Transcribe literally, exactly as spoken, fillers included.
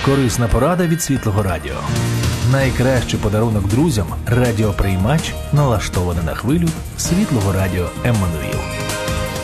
Корисна порада від Світлого Радіо. Найкращий подарунок друзям – радіоприймач, налаштований на хвилю Світлого Радіо Еммануїл.